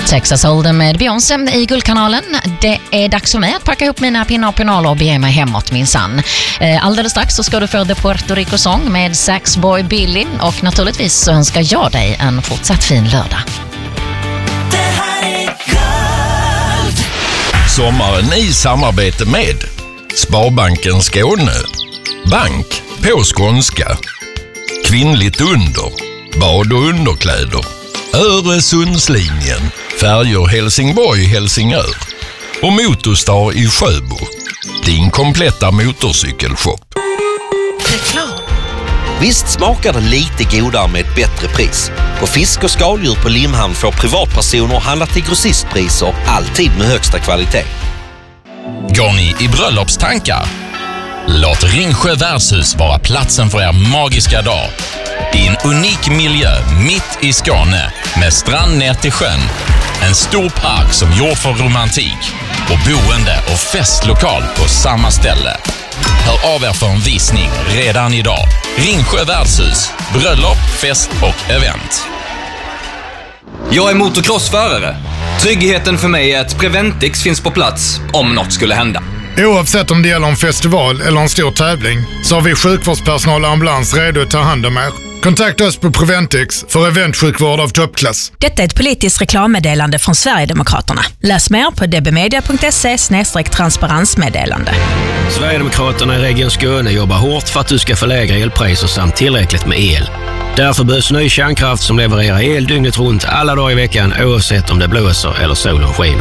Texas Hold'em med Beyoncé i Guldkanalen. Det är dags för mig att packa ihop mina pinnar och pinaler och bege mig hemåt minsann. Alldeles strax så ska du få The Puerto Rico-sång med Saxboy Billy, och naturligtvis så önskar jag dig en fortsatt fin lördag. Det här är Guld. Sommaren i samarbete med Sparbanken Skåne, bank på skånska, kvinnligt under, bad och underkläder, Öresundslinjen, färjor Helsingborg-Helsingör och Motorstar i Sjöbo. Din kompletta motorcykelshop. Reklam. Visst smakar det lite godare med ett bättre pris. På fisk och skaldjur på Limhamn får privatpersoner handla till grossistpriser, alltid med högsta kvalitet. Går ni i bröllopstankar? Låt Ringsjö värdshus vara platsen för er magiska dag. I en unik miljö mitt i Skåne med strand ner till sjön. En stor park som gjord för romantik och boende och festlokal på samma ställe. Hör av er för en visning redan idag. Ringsjö värdshus, bröllop, fest och event. Jag är motocrossförare. Tryggheten för mig är att Preventix finns på plats om något skulle hända. Oavsett om det gäller en festival eller en stor tävling så har vi sjukvårdspersonal och ambulans redo att ta hand om er. Kontakta oss på Preventix för eventsjukvård av toppklass. Detta är ett politiskt reklammeddelande från Sverigedemokraterna. Läs mer på dbmedia.se/transparensmeddelande. Sverigedemokraterna i Region Skåne jobbar hårt för att du ska få lägre elpriser samt tillräckligt med el. Därför behövs ny kärnkraft som levererar el dygnet runt alla dagar i veckan oavsett om det blåser eller solen skiner.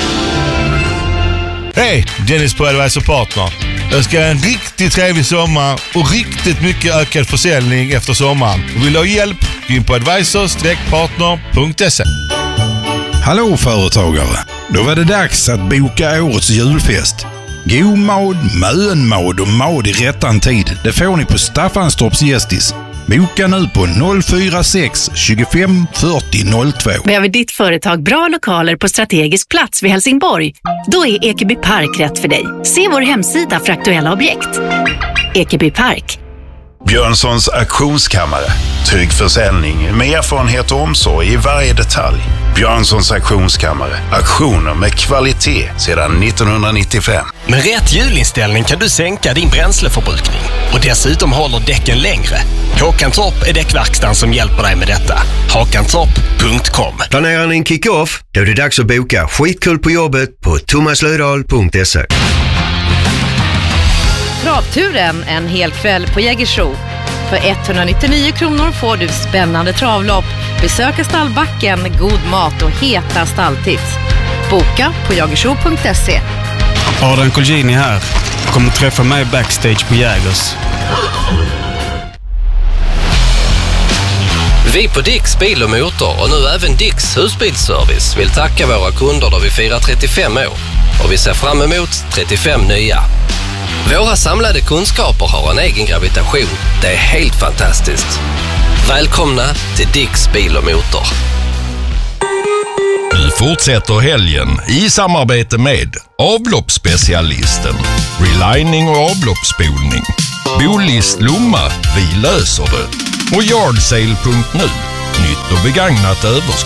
Hej, Dennis på Advisor Partner. Jag ska ha en riktigt trevlig sommar och riktigt mycket ökad försäljning efter sommaren. Vill du ha hjälp? Gå in på advisor-partner.se. Hallå företagare! Då var det dags att boka årets julfest. God mad, mönmad och mad i rättan tid. Det får ni på Staffanstorps Gästis. Boka nu på 046 25 40 02. Behöver ditt företag bra lokaler på strategisk plats vid Helsingborg? Då är Ekeby Park rätt för dig. Se vår hemsida för aktuella objekt. Ekeby Park. Björnssons auktionskammare. Trygg försäljning med erfarenhet och omsorg i varje detalj. Björnssons auktionskammare. Auktioner med kvalitet sedan 1995. Med rätt hjulinställning kan du sänka din bränsleförbrukning. Och dessutom håller däcken längre. Håkantorp är däckverkstan som hjälper dig med detta. Håkantorp.com. Planerar ni en kick-off? Då är det dags att boka skitkul på jobbet på thomaslödahl.se. Travturen en hel kväll på Jägersro. För 199 kronor får du spännande travlopp, besöka stallbacken, god mat och heta stalltips. Boka på jagersro.se. Adrian Colgjini här. Kommer träffa mig backstage på Jägers. Vi på Dicks Bil och Motor och nu även Dicks Husbilsservice vill tacka våra kunder då vi firar 35 år. Och vi ser fram emot 35 nya. Våra samlade kunskaper har en egen gravitation. Det är helt fantastiskt. Välkomna till Dicks Bil och Motor. Nu fortsätter helgen i samarbete med avloppsspecialisten, relining och avloppsspolning, Bolist Lomma, vi löser det, och Yardsale.nu, nytt och begagnat överskott.